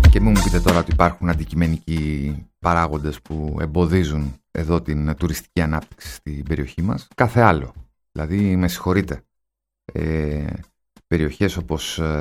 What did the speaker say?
Και μην μου πείτε τώρα ότι υπάρχουν αντικειμενικοί παράγοντες που εμποδίζουν εδώ την τουριστική ανάπτυξη στην περιοχή μας. Κάθε άλλο. Δηλαδή, με συγχωρείτε, περιοχές όπως